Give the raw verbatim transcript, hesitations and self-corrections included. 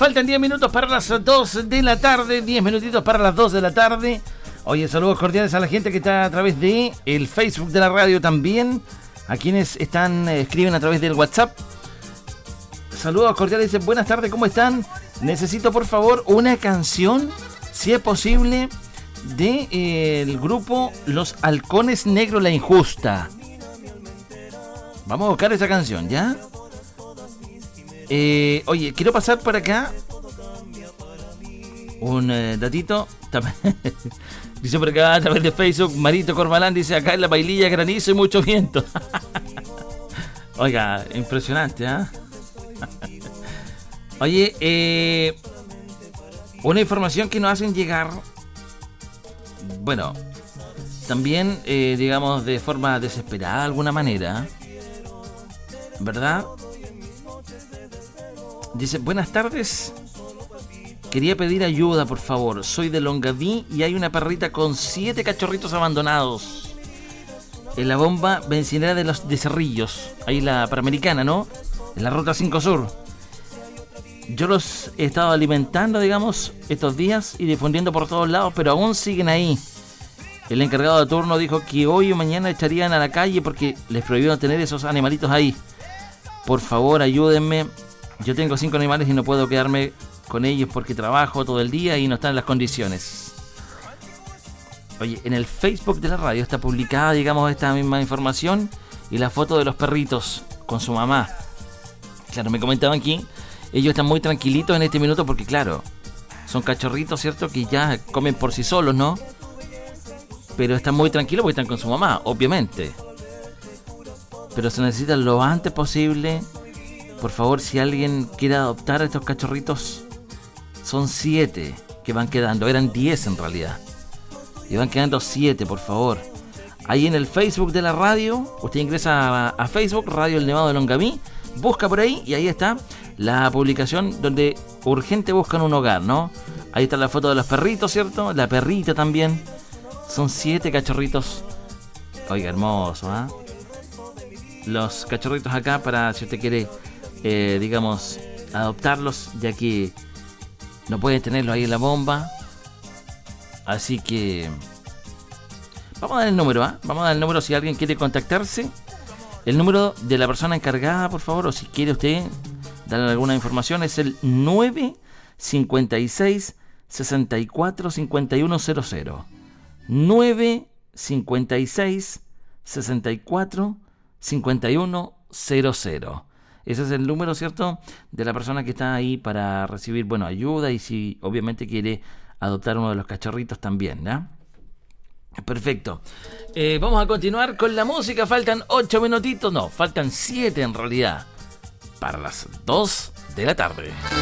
Faltan diez minutos para las dos de la tarde. diez minutitos para las dos de la tarde. Oye, saludos cordiales a la gente que está a través de el Facebook de la radio también. A quienes están, eh, escriben a través del WhatsApp. Saludos cordiales, dicen buenas tardes, ¿cómo están? Necesito por favor una canción, si es posible, de eh, el grupo Los Halcones Negros La Injusta. Vamos a buscar esa canción, ¿ya? Eh, oye, quiero pasar por acá un eh, datito. Dice por acá a través de Facebook, Marito Corbalán dice acá en la Paililla granizo y mucho viento. Oiga, impresionante, ¿ah? ¿eh? Oye, eh, una información que nos hacen llegar, bueno, también, eh, digamos, de forma desesperada de alguna manera, ¿verdad? Dice, buenas tardes, quería pedir ayuda, por favor. Soy de Longaví y hay una perrita con siete cachorritos abandonados en la bomba bencinera de los de Cerrillos, ahí la Panamericana, ¿no? En la ruta cinco Sur. Yo los he estado alimentando, digamos, estos días y difundiendo por todos lados, pero aún siguen ahí. El encargado de turno dijo que hoy o mañana echarían a la calle porque les prohibieron tener esos animalitos ahí. Por favor, ayúdenme. Yo tengo cinco animales y no puedo quedarme con ellos porque trabajo todo el día y no están en las condiciones. Oye, en el Facebook de la radio está publicada, digamos, esta misma información y la foto de los perritos con su mamá. Claro, me comentaban aquí, ellos están muy tranquilitos en este minuto porque, claro, son cachorritos, ¿cierto? Que ya comen por sí solos, ¿no? Pero están muy tranquilos porque están con su mamá, obviamente. Pero se necesita lo antes posible. Por favor, si alguien quiere adoptar a estos cachorritos, son siete que van quedando. Eran diez en realidad. Y van quedando siete, por favor. Ahí en el Facebook de la radio, usted ingresa a, a Facebook, Radio El Nevado de Longaví, busca por ahí y ahí está la publicación donde urgente buscan un hogar, ¿no? Ahí está la foto de los perritos, ¿cierto? La perrita también. Son siete cachorritos. Oiga, hermoso, ¿ah? ¿eh? Los cachorritos acá para si usted quiere... Eh, digamos, adoptarlos, ya que no pueden tenerlos ahí en la bomba. Así que vamos a dar el número, ¿eh? Vamos a dar el número si alguien quiere contactarse. El número de la persona encargada, por favor, o si quiere usted darle alguna información, es el nueve cinco seis, seis cuatro, cinco uno cero cero. nueve cinco seis, seis cuatro, cinco uno cero cero. Ese es el número, ¿cierto?, de la persona que está ahí para recibir, bueno, ayuda y si obviamente quiere adoptar uno de los cachorritos también, ¿no? Perfecto. Eh, vamos a continuar con la música. Faltan ocho minutitos, no, faltan siete en realidad, para las dos de la tarde.